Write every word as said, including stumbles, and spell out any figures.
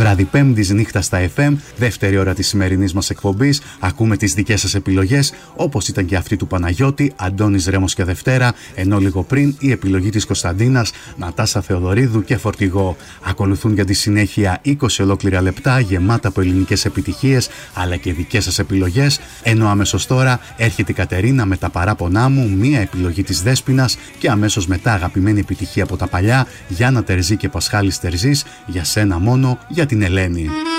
Βράδυ Πέμπτης, νύχτα στα εφ εμ, δεύτερη ώρα της σημερινής μας εκπομπής. Ακούμε τις δικές σας επιλογές, όπως ήταν και αυτή του Παναγιώτη, Αντώνης Ρέμος και Δευτέρα, ενώ λίγο πριν η επιλογή της Κωνσταντίνας, Νατάσα Θεοδωρίδου και Φορτηγό. Ακολουθούν για τη συνέχεια είκοσι ολόκληρα λεπτά γεμάτα από ελληνικές επιτυχίες, αλλά και δικές σας επιλογές, ενώ αμέσως τώρα έρχεται η Κατερίνα με τα παράπονά μου, μία επιλογή της Δέσποινας και αμέσως μετά αγαπημένη επιτυχία από τα παλιά, Γιάννα Τερζή και Πασχάλης Τερζής, για σένα μόνο, για την Ελένη.